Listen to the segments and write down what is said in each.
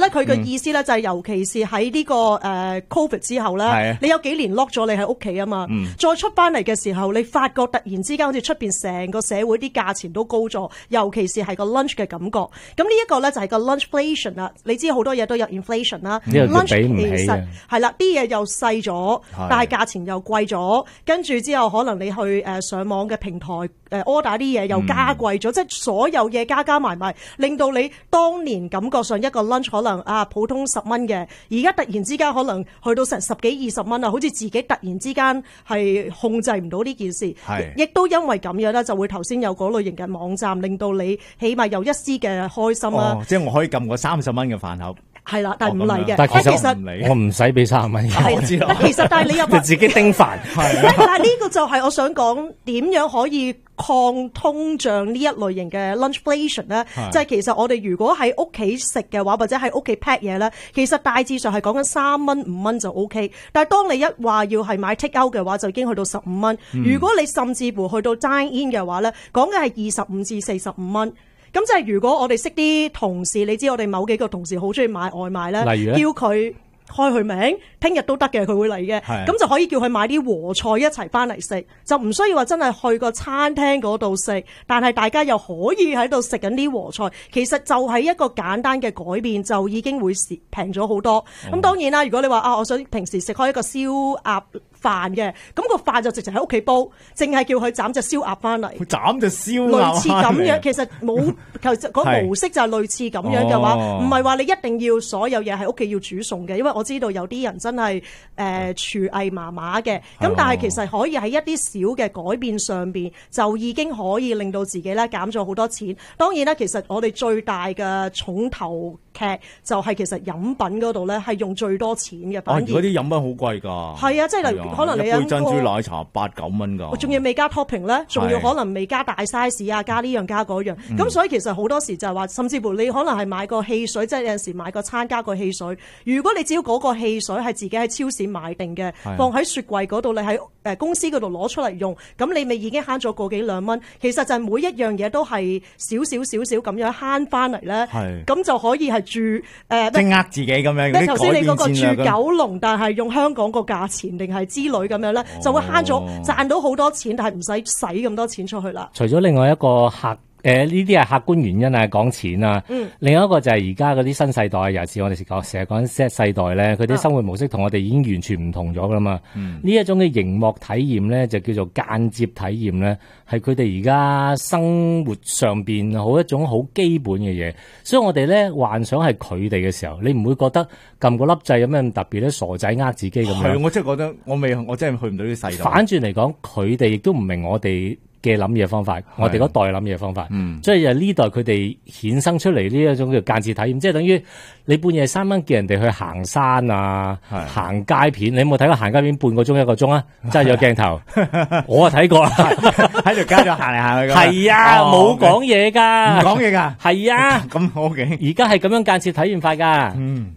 咧佢嘅意思咧就係尤其是喺呢個Covid 之後咧，你有幾年 lock 咗你喺屋企啊嘛，再出翻嚟嘅時候，你發覺突然之間好似出邊成個社會啲價錢都高咗，尤其是係個 lunch 嘅感覺。咁呢一個咧就係個 lunchflation 啦。你知好多嘢都有 inflation 啦，lunch 其實係啦，啲嘢又細咗，但係價錢又貴咗，跟住之後可能你去上網嘅平台order 啲嘢又加貴咗，即係所有嘢加埋，令到你當年感覺上一個 lunch 可能普通10蚊嘅，而家突然之間可能去到成10幾20蚊啊，好似自己突然之間係控制唔到呢件事，亦都因為咁樣咧，就會頭先有嗰類型嘅網站，令到你起碼有一絲嘅開心啦。 即係我可以撳個30蚊嘅飯盒。 係啦，但係唔嚟嘅。 但係其實我唔使俾30蚊。 我知道。其實但係你又自己叮飯。 但係呢個就係我想講點樣可以抗通脹呢一類型嘅 lunchflation 咧，就係其實我哋如果喺屋企食嘅話，或者喺屋企 pack 嘢咧，其實大致上係講緊3蚊5蚊就 OK。但係當你一話要係買 take out 嘅話，就已經去到15蚊。如果你甚至乎去到 dine in 嘅話咧，講嘅係25至45蚊。咁就係如果我哋識啲同事，你知我哋某幾個同事好中意買外賣咧， 例如叫佢開佢名，聽日都得嘅，佢會嚟嘅。咁就可以叫佢買啲和菜一齊翻嚟食，就唔需要話真係去個餐廳嗰度食，但係大家又可以喺度食緊啲和菜。其實就係一個簡單嘅改變，就已經會平咗好多。咁當然啦，如果你話我想平時食開一個燒鴨飯嘅，咁個飯就直情喺屋企煲，淨係叫佢斬隻燒鴨翻嚟。 斬隻燒鴨類似咁樣，其實冇，其實個模式就係類似咁樣嘅話，唔係話你一定要所有嘢喺屋企要煮餸嘅，因為我知道有啲人真係廚藝麻麻嘅，咁但係其實可以喺一啲小嘅改變上邊，就已經可以令到自己咧減咗好多錢。當然啦，其實我哋最大嘅重頭劇就係其實飲品嗰度咧係用最多錢嘅。反而嗰啲飲品好貴㗎。係啊，即係例如可能你一杯珍珠奶茶8、9蚊㗎。 仲要未加 topping 咧，仲要可能未加大 size 啊，加呢樣加嗰樣。咁所以其實好多時就係話，甚至乎你可能係買個汽水，即係有陣時買個餐加個汽水。如果你只要嗰個汽水係自己喺超市買定嘅，放喺雪櫃嗰度，你喺公司嗰度攞出嚟用，咁你咪已經慳咗個幾兩蚊。其實就係每一樣嘢都係少少咁樣慳翻嚟咧，咁就可以係住即係呃自己咁樣。 你頭先你嗰個住九龍，但係用香港個價錢定係之類咁樣咧，就會慳咗賺到好多錢，但係唔使使咁多錢出去啦。 除咗另外一個呢啲係客觀原因啊，講錢啊。另外一個就係而家嗰啲新世代，尤其是我哋成日講 Z 世代咧，佢啲生活模式同我哋已經完全唔同咗噶啦嘛。呢一種嘅熒幕體驗咧，就叫做間接體驗咧，係佢哋而家生活上邊好一種好基本嘅嘢。所以我哋咧幻想係佢哋嘅時候，你唔會覺得撳個粒掣有咩咁特別咧？傻仔呃自己咁樣。 係，我真係覺得我真係去唔到呢啲世代。 反轉嚟講，佢哋亦都唔明我哋嘅諗嘢方法，我哋嗰代諗嘢方法，所以就呢代佢哋衍生出嚟呢一種叫間接體驗，即係等於你半夜3蚊叫人哋去行山啊，行街片，你有冇睇過行街片半個鐘1個鐘啊？揸住個鏡頭，我啊睇過啦， 喺條街度行嚟行去。 係啊，冇講嘢㗎， 唔講嘢㗎， 係啊， 咁好嘅。 而家係咁樣間接體驗法㗎。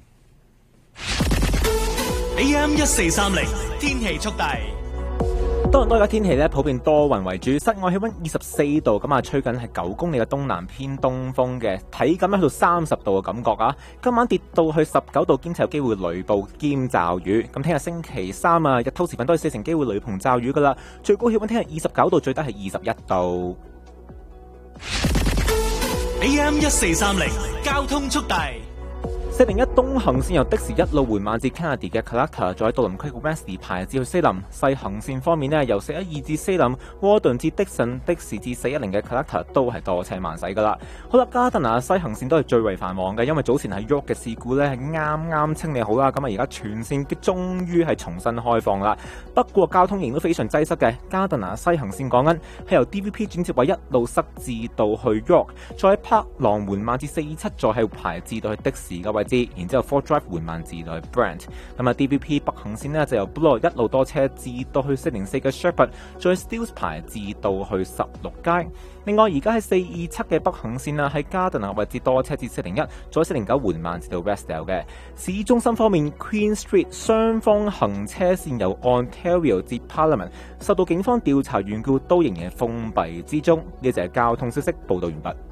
AM1430天氣速遞。 多倫多嘅天氣咧，普遍多雲為主，室外氣溫24度，咁啊吹緊係9公里嘅東南偏東風嘅，體感咧去到30度嘅感覺啊！今晚跌到去19度，兼且有機會雷暴兼驟雨。咁聽日星期三啊，日頭時分都係40%機會雷同驟雨噶啦，最高氣溫聽日29度，最低係21度。 AM1430交通速遞。 401東行線由的士一路緩慢至 Kennedy 嘅 Collector， 再喺杜林區嘅 Wesley 排至去西林。西行線方面呢，由412至西林、Warden 至的士至410嘅 Collector 都係多車慢駛噶啦。好啦，加德納西行線都係最為繁忙嘅，因為早前喺 York 嘅事故呢係啱啱清理好啦，咁啊而家全線終於係重新開放啦。不過交通仍然都非常擠塞嘅，加德納西行線講緊係由 DVP 轉接位一路塞至到去 York， 再喺 Park 廊緩慢至47再係排至到去的士嘅位置，然之後 Ford Drive 緩慢至到去 Brent。咁啊 DVP 北行線呢就由 Bloor 一路多車至到去404嘅 Shepherd， 再 Steeles 排至到去16街。另外而家喺427嘅北行線啦，喺加頓納位置多車至401，再409緩慢至到 Westdale 嘅。市中心方面 Queen Street 雙方行車線由 Ontario 至 Parliament 受到警方調查緣故都仍然封閉之中。呢就係交通消息報道完畢。